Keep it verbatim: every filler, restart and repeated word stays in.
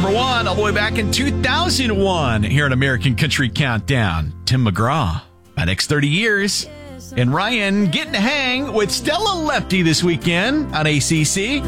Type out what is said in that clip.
number one all the way back in two thousand one here on American Country Countdown. Tim McGraw, my next thirty years. And Ryan getting to hang with Stella Lefty this weekend on A C C.